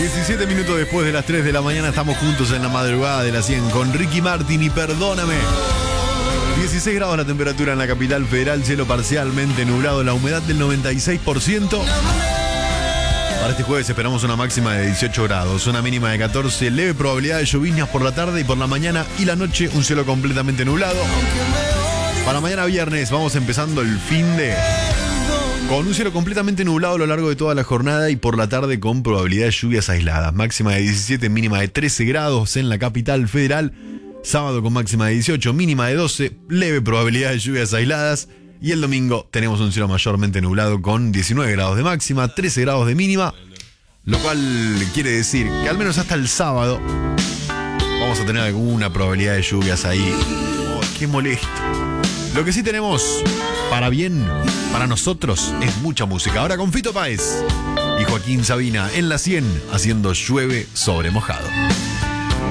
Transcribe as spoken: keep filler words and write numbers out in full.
diecisiete minutos después de las tres de la mañana estamos juntos en la madrugada de la cien con Ricky Martin y Perdóname. dieciséis grados la temperatura en la capital federal, cielo parcialmente nublado, la humedad del noventa y seis por ciento. Para este jueves esperamos una máxima de dieciocho grados, una mínima de catorce, leve probabilidad de lloviznas por la tarde y por la mañana y la noche un cielo completamente nublado. Para mañana viernes vamos empezando el fin de... con un cielo completamente nublado a lo largo de toda la jornada y por la tarde con probabilidad de lluvias aisladas. Máxima de diecisiete, mínima de trece grados en la capital federal. Sábado con máxima de dieciocho, mínima de doce, leve probabilidad de lluvias aisladas. Y el domingo tenemos un cielo mayormente nublado con diecinueve grados de máxima, trece grados de mínima. Lo cual quiere decir que al menos hasta el sábado vamos a tener alguna probabilidad de lluvias ahí. Oh, qué molesto. Lo que sí tenemos, para bien, para nosotros, es mucha música. Ahora con Fito Páez y Joaquín Sabina en la cien, haciendo Llueve sobre mojado.